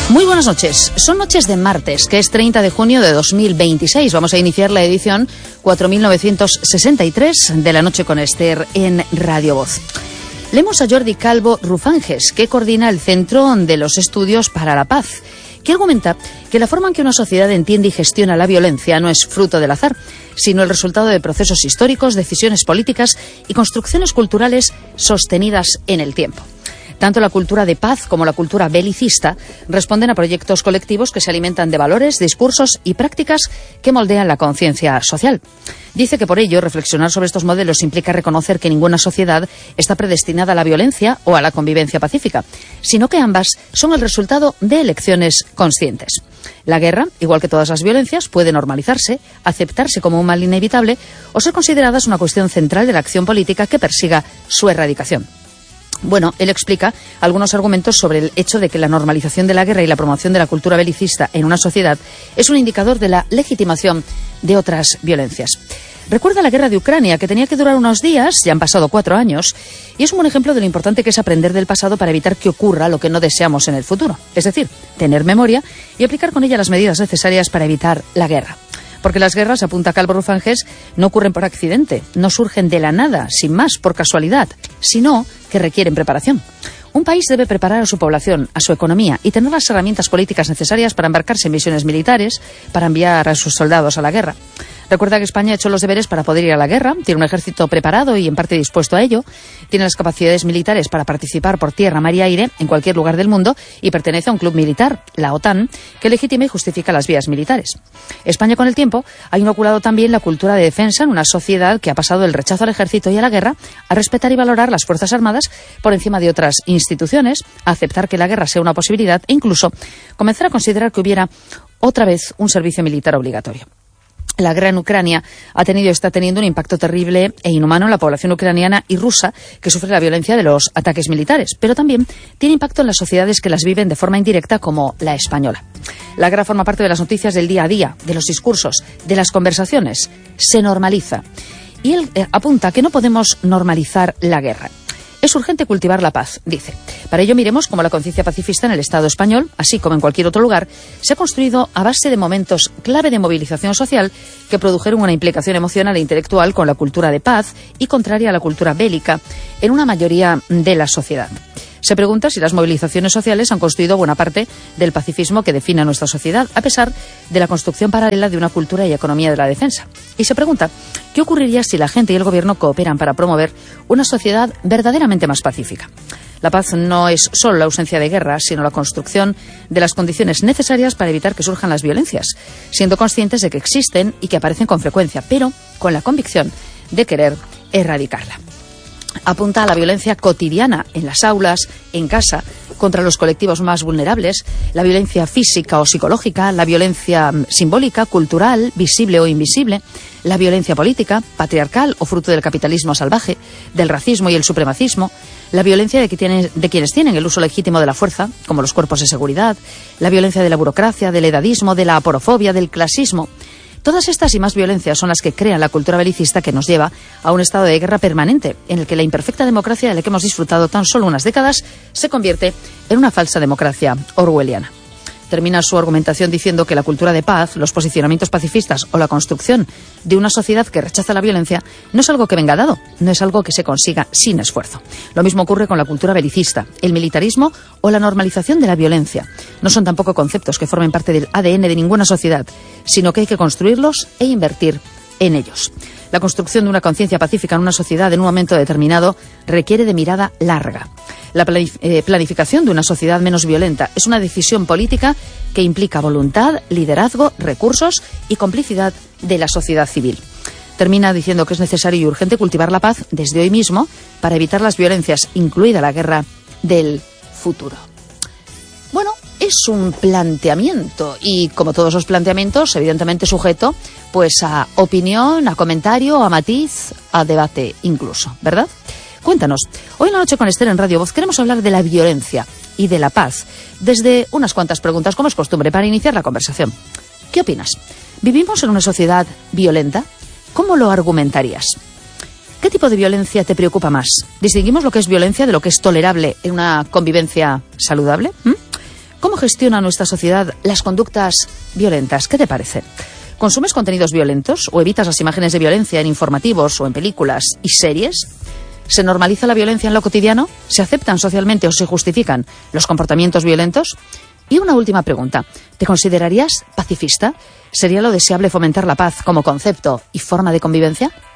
Muy buenas noches. Son noches de martes, que es 30 de junio de 2026. Vamos a iniciar la edición 4963 de La Noche con Esther en Radio Voz. Leemos a Jordi Calvo Rufanges, que coordina el Centro de los Estudios para la Paz, que argumenta que la forma en que una sociedad entiende y gestiona la violencia no es fruto del azar, sino el resultado de procesos históricos, decisiones políticas y construcciones culturales sostenidas en el tiempo. Tanto la cultura de paz como la cultura belicista responden a proyectos colectivos que se alimentan de valores, discursos y prácticas que moldean la conciencia social. Dice que por ello reflexionar sobre estos modelos implica reconocer que ninguna sociedad está predestinada a la violencia o a la convivencia pacífica, sino que ambas son el resultado de elecciones conscientes. La guerra, igual que todas las violencias, puede normalizarse, aceptarse como un mal inevitable o ser consideradas una cuestión central de la acción política que persiga su erradicación. Bueno, él explica algunos argumentos sobre el hecho de que la normalización de la guerra y la promoción de la cultura belicista en una sociedad es un indicador de la legitimación de otras violencias. Recuerda la guerra de Ucrania, que tenía que durar unos días, ya han pasado 4 años, y es un buen ejemplo de lo importante que es aprender del pasado para evitar que ocurra lo que no deseamos en el futuro. Es decir, tener memoria y aplicar con ella las medidas necesarias para evitar la guerra. Porque las guerras, apunta Calvo Rufanges, no ocurren por accidente, no surgen de la nada, sin más, por casualidad, sino que requieren preparación. Un país debe preparar a su población, a su economía y tener las herramientas políticas necesarias para embarcarse en misiones militares, para enviar a sus soldados a la guerra. Recuerda que España ha hecho los deberes para poder ir a la guerra, tiene un ejército preparado y en parte dispuesto a ello, tiene las capacidades militares para participar por tierra, mar y aire en cualquier lugar del mundo y pertenece a un club militar, la OTAN, que legitima y justifica las vías militares. España, con el tiempo, ha inoculado también la cultura de defensa en una sociedad que ha pasado del rechazo al ejército y a la guerra a respetar y valorar las Fuerzas Armadas por encima de otras instituciones, a aceptar que la guerra sea una posibilidad e incluso comenzar a considerar que hubiera otra vez un servicio militar obligatorio. La guerra en Ucrania ha tenido y está teniendo un impacto terrible e inhumano en la población ucraniana y rusa que sufre la violencia de los ataques militares, pero también tiene impacto en las sociedades que las viven de forma indirecta, como la española. La guerra forma parte de las noticias del día a día, de los discursos, de las conversaciones. Se normaliza. Y él apunta que no podemos normalizar la guerra. Es urgente cultivar la paz, dice. Para ello miremos cómo la conciencia pacifista en el Estado español, así como en cualquier otro lugar, se ha construido a base de momentos clave de movilización social que produjeron una implicación emocional e intelectual con la cultura de paz y contraria a la cultura bélica en una mayoría de la sociedad. Se pregunta si las movilizaciones sociales han construido buena parte del pacifismo que define a nuestra sociedad, a pesar de la construcción paralela de una cultura y economía de la defensa. Y se pregunta qué ocurriría si la gente y el gobierno cooperan para promover una sociedad verdaderamente más pacífica. La paz no es solo la ausencia de guerra, sino la construcción de las condiciones necesarias para evitar que surjan las violencias, siendo conscientes de que existen y que aparecen con frecuencia, pero con la convicción de querer erradicarla. Apunta a la violencia cotidiana en las aulas, en casa, contra los colectivos más vulnerables, la violencia física o psicológica, la violencia simbólica, cultural, visible o invisible, la violencia política, patriarcal o fruto del capitalismo salvaje, del racismo y el supremacismo, la violencia de quienes tienen el uso legítimo de la fuerza, como los cuerpos de seguridad, la violencia de la burocracia, del edadismo, de la aporofobia, del clasismo. Todas estas y más violencias son las que crean la cultura belicista que nos lleva a un estado de guerra permanente, en el que la imperfecta democracia de la que hemos disfrutado tan solo unas décadas se convierte en una falsa democracia orwelliana. Termina su argumentación diciendo que la cultura de paz, los posicionamientos pacifistas o la construcción de una sociedad que rechaza la violencia no es algo que venga dado, no es algo que se consiga sin esfuerzo. Lo mismo ocurre con la cultura belicista, el militarismo o la normalización de la violencia. No son tampoco conceptos que formen parte del ADN de ninguna sociedad, sino que hay que construirlos e invertir en ellos. La construcción de una conciencia pacífica en una sociedad en un momento determinado requiere de mirada larga. La planificación de una sociedad menos violenta es una decisión política que implica voluntad, liderazgo, recursos y complicidad de la sociedad civil. Termina diciendo que es necesario y urgente cultivar la paz desde hoy mismo para evitar las violencias, incluida la guerra del futuro. Bueno, es un planteamiento y, como todos los planteamientos, evidentemente sujeto pues a opinión, a comentario, a matiz, a debate incluso, ¿verdad? Cuéntanos, hoy en La Noche con Esther en Radio Voz queremos hablar de la violencia y de la paz desde unas cuantas preguntas, como es costumbre, para iniciar la conversación. ¿Qué opinas? ¿Vivimos en una sociedad violenta? ¿Cómo lo argumentarías? ¿Qué tipo de violencia te preocupa más? ¿Distinguimos lo que es violencia de lo que es tolerable en una convivencia saludable? ¿Cómo gestiona nuestra sociedad las conductas violentas? ¿Qué te parece? ¿Consumes contenidos violentos o evitas las imágenes de violencia en informativos o en películas y series? ¿Se normaliza la violencia en lo cotidiano? ¿Se aceptan socialmente o se justifican los comportamientos violentos? Y una última pregunta. ¿Te considerarías pacifista? ¿Sería lo deseable fomentar la paz como concepto y forma de convivencia?